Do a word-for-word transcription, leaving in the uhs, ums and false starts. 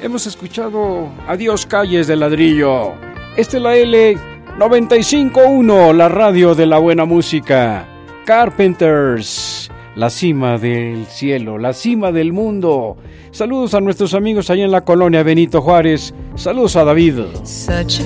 Hemos escuchado Adiós calles de ladrillo. Esta es la L noventa y cinco punto uno, la radio de la buena música. Carpenters, la cima del cielo, la cima del mundo. Saludos a nuestros amigos allá en la colonia Benito Juárez. Saludos a David. Such